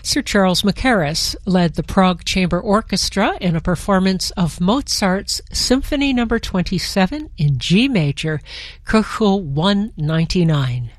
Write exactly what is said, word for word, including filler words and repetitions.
Sir Charles Mackerras led the Prague Chamber Orchestra in a performance of Mozart's Symphony Number twenty-seven in G major, Köchel one ninety-nine.